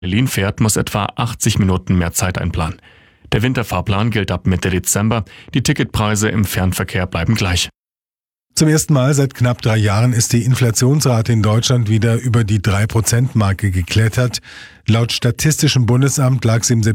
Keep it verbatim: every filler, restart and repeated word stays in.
Berlin fährt, muss etwa achtzig Minuten mehr Zeit einplanen. Der Winterfahrplan gilt ab Mitte Dezember. Die Ticketpreise im Fernverkehr bleiben gleich. Zum ersten Mal seit knapp drei Jahren ist die Inflationsrate in Deutschland wieder über die drei Prozent Marke geklettert. Laut Statistischem Bundesamt lag sie im